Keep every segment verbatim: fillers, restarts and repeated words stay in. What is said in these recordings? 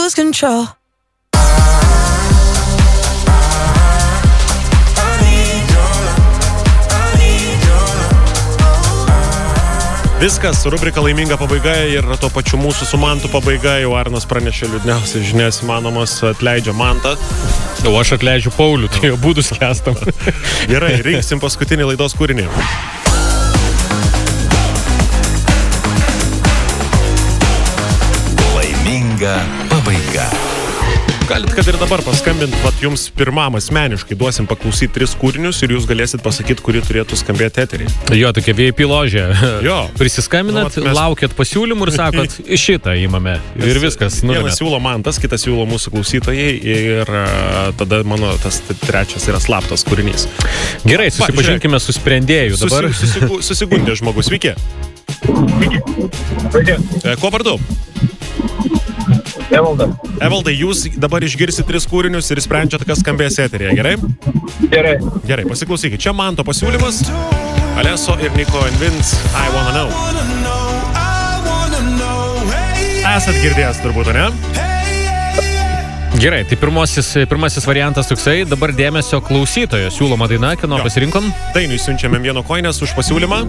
lose control. Viskas, rubrika laiminga pabaiga ir tuo pačiu mūsų su Mantu pabaiga. Jau Arnas pranešė liūdniausias žinias įmanomas, atleidžia Mantą. O aš atleidžiu Paulių, tai jo būdus kestam. Gerai, rinksim paskutinį laidos kūrinį. Laiminga pabaiga. Galit, kad ir dabar paskambint, vat jums pirmam asmeniškai duosim paklausyti tris kūrinius ir jūs galėsit pasakyti, kurį turėtų skambėti eterį. Jo, tokia V I P ložė. Jo. Prisiskambinat, Nu, mes... laukiat pasiūlymų ir sakot, šitą įmame. Ir viskas. Vienas siūlo Mantas, kitas siūlo mūsų klausytojai ir uh, tada mano tas trečias yra slaptas kūrinys. Gerai, susipažinkime su sprendėju dabar. Susi, susigu, susigundė žmogus. Sveiki. E, ko vardu? Evaldas. Evaldai, jūs dabar išgirsit tris kūrinius ir sprendžiat, kas skambės eteryje, gerai? Gerai. Gerai, pasiklausykit. Čia Manto pasiūlymas. Aleso ir Nico and Vince, I Wanna Know. Esat girdėjęs turbūt, ne? Gerai, tai pirmasis, pirmasis variantas toksai, dabar dėmesio klausytojo siūloma daina, kieno Jo. pasirinkom? Dainui siunčiame vieno koinės už pasiūlymą.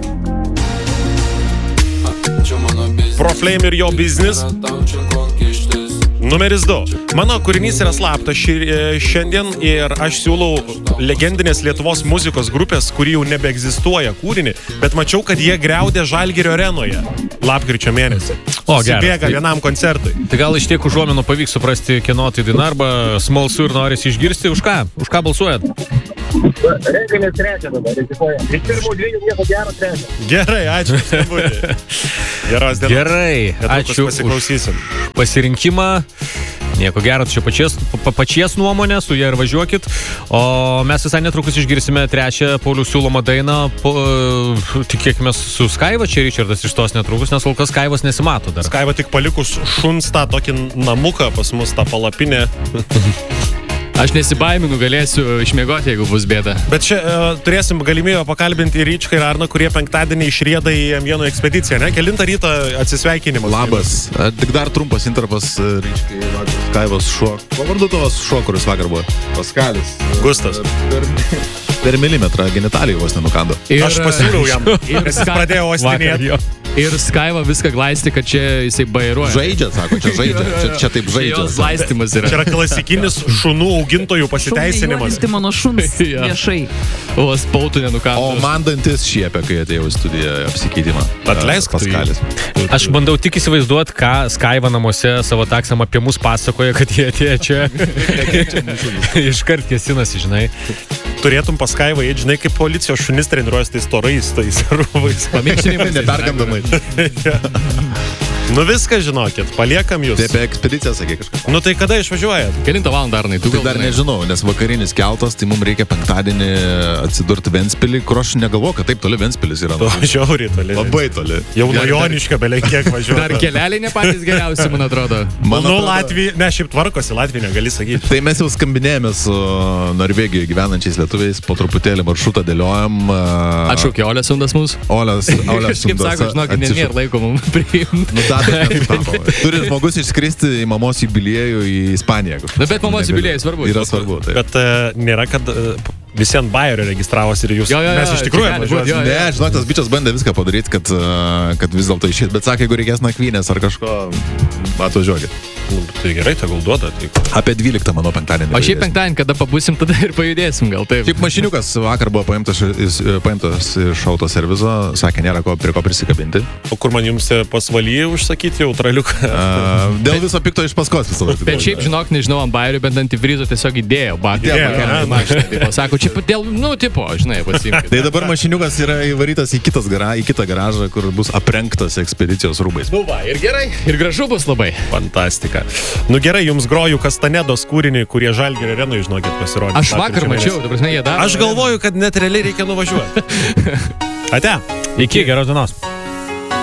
Proflame ir jo biznis. Numeris du. Mano kūrinys yra slaptas ši, šiandien ir aš siūlau legendinės Lietuvos muzikos grupės, kuri jau nebeegzistuoja kūrinį, bet mačiau, kad jie griaudė Žalgirio arenoje lapkričio mėnesį. O, geras. Susibėga vienam koncertui. Tai gal iš tiek užuomenų pavyks suprasti, kieno tai daina, arba smalsu ir norisi išgirsti, už ką? Už ką balsuojat? Renkamės trečią dabar, rizikuoja. Iš pirmų dviejų nieko gero trečią. Gerai, ačiū. Geros dienos. Gerai, Netrukus ačiū pasiklausysim. už pasirinkimą. Nieko gero, čia pačies, pa, pačies nuomonė, su ją ir važiuokit. O mes visai netrukus išgirsime trečią Paulių siūlomą dainą. Po, tikėkime su Skaiva, čia Richardas iš tos netrukus, nes kol kas Skaivas nesimato dar. Skaiva tik palikus šuns tą tokį namuką pas mus, tą palapinę. Aš nesibaiminu, galėsiu išmiegoti, jeigu bus bėda. Bet čia uh, turėsim galimybę pakalbinti ir Ryčką ir Arną, kurie penktadienį išrieda į M vieno ekspediciją, ne? Kelintą rytą atsisveikinimas. Labas. Tik dar trumpas interpas Ryčkai, vakar Skaivas šuo. Kuo vardu tavas šuo, kuris vakar buvo? Paskalis. Gustas. Per, per milimetrą genitalijų vos nenukando. Ir, Aš pasiūliau jam, ir nes jis pradėjo ostinėti. Ir Skaiva viską glaisti, kad čia jisai bairuoja. Žaidžia, sako, čia žaidžia. Čia, čia taip žaidžia. Jos glaistimas yra. Čia yra klasikinis šunų augintojų pasiteisinimas. Tai mano šuns Jo. viešai. O spautų nenukando. O man dantis šiepia, kai atėjau į studiją apsikeitimą. Atleisk, tu jį. Paskalis. Aš bandau tik įsivaizduoti, ką Skaiva namuose savo taksam apie mus pasakoja, kad jie atėjo čia. Iškart kėsinasi, žinai. Turėtum pas Skaivą, žinai, kaip policijos šunis treniruojas tais torais, tais rūvais. Pamirštinimai Nepergandamai. Nu viską žinokit, paliekam jūs. Tai apie ekspediciją sakė kažką. Nu tai kada išvažiuojat? Kelintą valandą, Arnai, tu Tai gal dar žinai? nežinau, nes vakarinis keltas, tai mums reikia penktadienį atsidurti Ventspilį, kur aš negalvoju, kad taip toli Ventspilis yra. To žiauriai toli. Labai toli. Jau nuo Joniškio beveik kiek važiuoja. Dar keleliai ne patys geriausi, man atrodo. Man Nu, atrodo- Latvija, ne, šiaip tvarkosi, Latvija negali sakyti. Tai mes jau skambinėjome su Norvegijoje gyvenančiais lietuviais, po truputėlį maršrutą dėliojam. Atšaukė Olės sundas mūsų. Oles, Oles Kažkaip sako, žinok, nėra laiko mums priimti. Nu, datas nesutapo. Turi žmogus išskristi į mamos jubiliejų į Ispaniją. Nu, bet mamos jubiliejus svarbu. Yra svarbu. Tai. Bet uh, nėra, kad uh, visi ant Bayerio registravosi ir jūs. Jo, jo, jo, Mes iš tikrųjų čia gali būt, atvažiuosim. jo, jo. Ne, žinok, tas bičias bandė viską padaryti, kad, uh, kad vis dėlto išėt. Bet sakė, jeigu reikės nakvynės ar kažko, atvažiuokit. Nu, tai gerai, tegul duoda. Tai... Apie dvyliktą, manau, penktadienį. O šiaip penktadienį, kada pabusim, tada ir pajudėsim, gal taip. Šiaip mašiniukas vakar buvo paimtas, iš- paimtas iš autoservizo, sakė, nėra ko, prie ko prisikabinti. O kur man jums pasvaly užsakyti jau traliuką? Uh, dėl viso pikto iš paskos visą laiką. Bet šiaip, žinok, nežinau, ant Bayerio, bet antifrizo tiesiog įdėjo. Bakį, Įdėjo, bakį, ne? mašiną. Tipo, sako, čia dėl, nu, tipo, žinai, pasimkit. Tai dabar mašiniukas yra įvarytas į, kitas gara, į kitą garažą, kur bus aprengtas ekspedicijos rūbais. Nu va, ir gerai, ir gražu bus labai. Fantastika. Nu gerai, jums groju Kastanedos kūrinį, kurie Žalgirio arenoje, žinokit, pasirodė. Aš vakar mačiau, ta prasme, jie daro. Aš galvoju, kad net realiai reikia nuvažiuoti. Ate. Iki, geros dienos.